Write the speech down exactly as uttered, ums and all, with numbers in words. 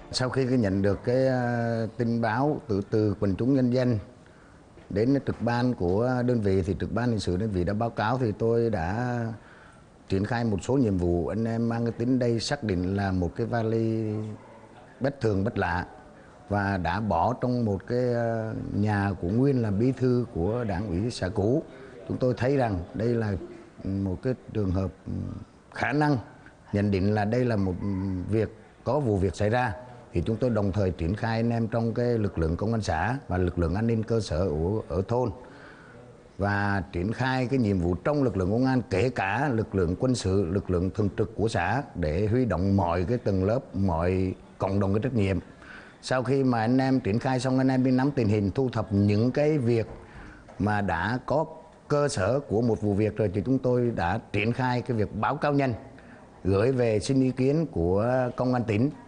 Sau khi nhận được cái tin báo từ từ quần chúng nhân dân đến trực ban của đơn vị thì trực ban hình sự đơn vị đã báo cáo, thì tôi đã triển khai một số nhiệm vụ anh em mang cái tính đây xác định là một cái vali bất thường bất lạ và đã bỏ trong một cái nhà của nguyên là bí thư của đảng ủy xã cũ. Chúng tôi thấy rằng đây là một cái trường hợp khả năng nhận định là đây là một việc có vụ việc xảy ra, thì chúng tôi đồng thời triển khai anh em trong cái lực lượng công an xã và lực lượng an ninh cơ sở ở, ở thôn, và triển khai cái nhiệm vụ trong lực lượng công an, kể cả lực lượng quân sự, lực lượng thường trực của xã, để huy động mọi cái tầng lớp, mọi cộng đồng cái trách nhiệm. Sau khi mà anh em triển khai xong, anh em đi nắm tình hình, thu thập những cái việc mà đã có cơ sở của một vụ việc rồi, thì chúng tôi đã triển khai cái việc báo cáo nhanh, gửi về xin ý kiến của công an tỉnh